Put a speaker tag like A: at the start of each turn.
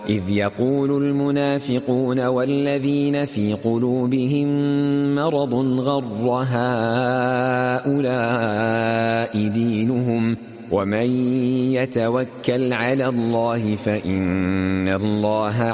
A: إذ يقول المنافقون والذين في قلوبهم مرض غر هؤلاء دينهم ومن يتوكل على الله فإن الله